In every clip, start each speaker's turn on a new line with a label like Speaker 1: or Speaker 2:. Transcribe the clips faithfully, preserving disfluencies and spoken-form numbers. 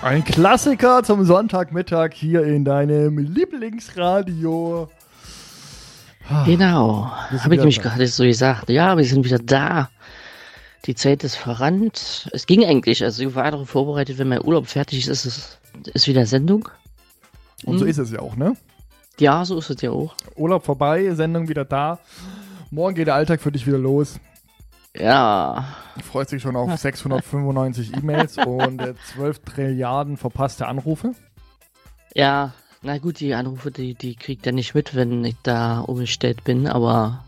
Speaker 1: Ein Klassiker zum Sonntagmittag hier in deinem Lieblingsradio.
Speaker 2: Genau,
Speaker 1: Wir sind
Speaker 2: habe ich
Speaker 1: wieder
Speaker 2: mich
Speaker 1: da.
Speaker 2: gerade so gesagt. Ja, wir sind wieder da. Die Zeit ist verrannt. Es ging eigentlich, also ich war darauf vorbereitet, wenn mein Urlaub fertig ist, ist, es, ist wieder Sendung.
Speaker 1: Und so
Speaker 2: Hm.
Speaker 1: ist es ja auch, ne?
Speaker 2: Ja, so ist es ja auch.
Speaker 1: Urlaub vorbei, Sendung wieder da. Morgen geht der Alltag für dich wieder los.
Speaker 2: Ja,
Speaker 1: Du freust dich schon auf sechshundertfünfundneunzig E-Mails und äh, zwölf Trilliarden verpasste Anrufe.
Speaker 2: ja, na gut, die Anrufe, die, die kriegt er nicht mit, wenn ich da umgestellt bin, aber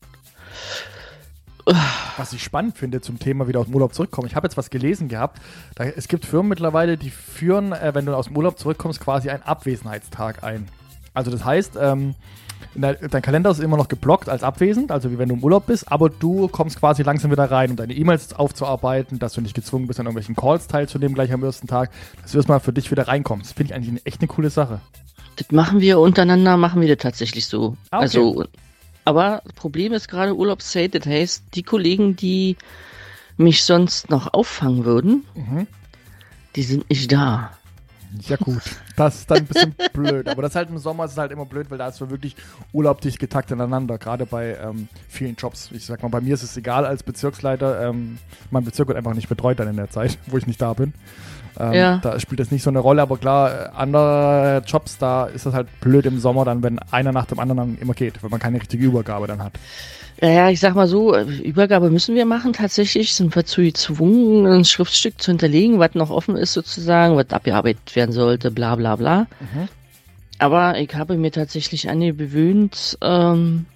Speaker 1: Was ich spannend finde zum Thema wieder aus dem Urlaub zurückkommen. Ich habe jetzt was gelesen gehabt. Da, es gibt Firmen mittlerweile, die führen, äh, wenn du aus dem Urlaub zurückkommst, quasi einen Abwesenheitstag ein. Also das heißt, ähm, dein, dein Kalender ist immer noch geblockt als abwesend, also wie wenn du im Urlaub bist, aber du kommst quasi langsam wieder rein, um deine E-Mails aufzuarbeiten, dass du nicht gezwungen bist, an irgendwelchen Calls teilzunehmen gleich am ersten Tag, dass du erstmal für dich wieder reinkommst. Das finde ich eigentlich eine, echt eine coole Sache.
Speaker 2: das machen wir untereinander, machen wir das tatsächlich so.
Speaker 1: Ah, okay.
Speaker 2: Also, aber das Problem ist gerade Urlaubszeit, das heißt, die Kollegen, die mich sonst noch auffangen würden,
Speaker 1: Mhm.
Speaker 2: die sind nicht da.
Speaker 1: Ja gut, das ist dann ein bisschen blöd. Aber das ist halt im Sommer ist es halt immer blöd, weil da ist so wirklich Urlaub dicht getaktet aneinander. Gerade bei ähm, vielen Jobs. Ich sag mal, bei mir ist es egal als Bezirksleiter. Ähm, mein Bezirk wird einfach nicht betreut dann in der Zeit, wo ich nicht da bin. Ähm,
Speaker 2: Ja.
Speaker 1: Da spielt das nicht so eine Rolle. Aber klar, äh, andere Jobs, da ist das halt blöd im Sommer dann, wenn einer nach dem anderen dann immer geht, weil man keine richtige Übergabe dann hat.
Speaker 2: Naja, ich sag mal so, Übergabe müssen wir machen tatsächlich, sind wir zu gezwungen, ein Schriftstück zu hinterlegen, was noch offen ist sozusagen, was abgearbeitet werden sollte, bla bla bla.
Speaker 1: Mhm.
Speaker 2: Aber ich habe mir tatsächlich angewöhnt, ähm,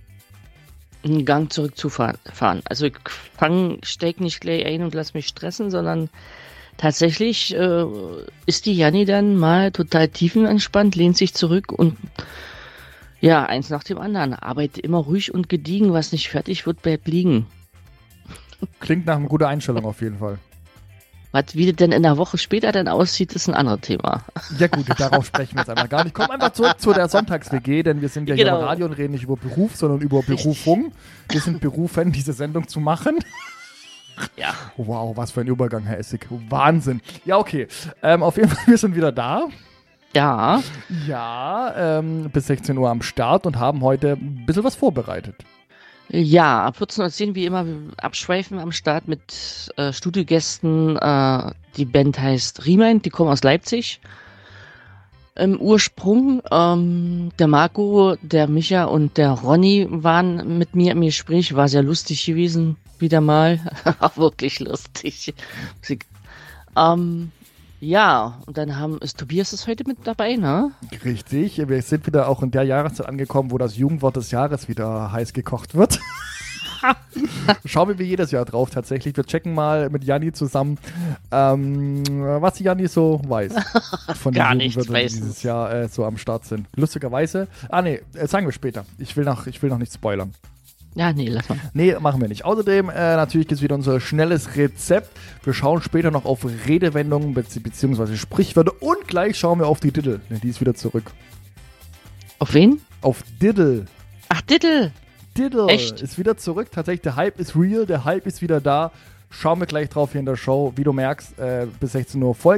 Speaker 2: einen Gang zurückzufahren. fahren. Also ich fang, steig nicht gleich ein und lass mich stressen, sondern tatsächlich äh, ist die Janni dann mal total tiefenentspannt, lehnt sich zurück und ja, eins nach dem anderen. Arbeite immer ruhig und gediegen, was nicht fertig wird, bleibt liegen.
Speaker 1: Klingt nach einer guten Einstellung auf jeden Fall.
Speaker 2: Was, wie das denn in der Woche später dann aussieht, ist ein anderes Thema.
Speaker 1: Ja gut, darauf sprechen wir jetzt einmal gar nicht. Komm einfach zurück zu der Sonntags-W G, denn wir sind ja hier
Speaker 2: Genau.
Speaker 1: im Radio und reden nicht über Beruf, sondern über Berufung. Wir sind berufen, diese Sendung zu machen.
Speaker 2: Ja.
Speaker 1: Wow, was für ein Übergang, Herr Essig. Wahnsinn. Ja, okay. Ähm, auf jeden Fall, wir sind wieder da.
Speaker 2: Ja,
Speaker 1: Ja, ähm, bis sechzehn Uhr am Start und haben heute ein bisschen was vorbereitet.
Speaker 2: ja, ab vierzehn Uhr zehn wie immer wir abschweifen am Start mit äh, Studiogästen. Äh, die Band heißt Remind, die kommen aus Leipzig. Im Ursprung, ähm, der Marco, der Micha und der Ronny waren mit mir im Gespräch, war sehr lustig gewesen, wieder mal. Wirklich lustig. Sie, ähm, ja, und dann haben, ist Tobias ist heute mit dabei, ne?
Speaker 1: Richtig, wir sind wieder auch in der Jahreszeit angekommen, wo das Jugendwort des Jahres wieder heiß gekocht wird. Schauen wir wie jedes Jahr drauf tatsächlich. Wir checken mal mit Janni zusammen, ähm, was die Janni so weiß. Von den
Speaker 2: Gar nichts
Speaker 1: Jugendwörtern, die
Speaker 2: weiß.
Speaker 1: dieses Jahr äh, so am Start sind. Lustigerweise, ah nee, äh, sagen wir später. Ich will noch, ich will noch nicht spoilern.
Speaker 2: Ja, nee, lass mal.
Speaker 1: Nee, machen wir nicht. Außerdem, äh, natürlich gibt es wieder unser schnelles Rezept. Wir schauen später noch auf Redewendungen bezieh- beziehungsweise Sprichwörter und gleich schauen wir auf die Diddle. Denn die ist wieder zurück.
Speaker 2: Auf wen?
Speaker 1: Auf Diddle.
Speaker 2: Ach, Diddle.
Speaker 1: Diddle
Speaker 2: Echt?
Speaker 1: ist wieder zurück. Tatsächlich, der Hype ist real, der Hype ist wieder da. Schauen wir gleich drauf hier in der Show. Wie du merkst, äh, bis sechzehn Uhr voll